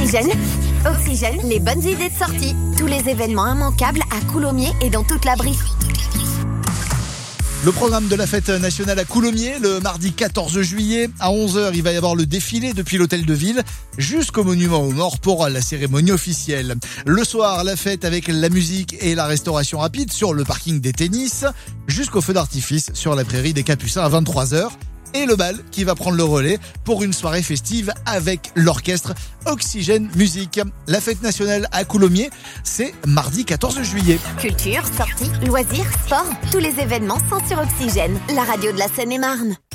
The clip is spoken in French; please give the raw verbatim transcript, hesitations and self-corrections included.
Oxygène. Oxygène, les bonnes idées de sortie. Tous les événements immanquables à Coulommiers et dans toute la Brie. Le programme de la fête nationale à Coulommiers, le mardi quatorze juillet, à onze heures, il va y avoir le défilé depuis l'hôtel de ville jusqu'au monument aux morts pour la cérémonie officielle. Le soir, la fête avec la musique et la restauration rapide sur le parking des tennis, jusqu'au feu d'artifice sur la prairie des Capucins à vingt-trois heures. Et le bal qui va prendre le relais pour une soirée festive avec l'orchestre Oxygène Musique. La fête nationale à Coulommiers, c'est mardi quatorze juillet. Culture, sorties, loisirs, sport, tous les événements sont sur Oxygène, la radio de la Seine-et-Marne.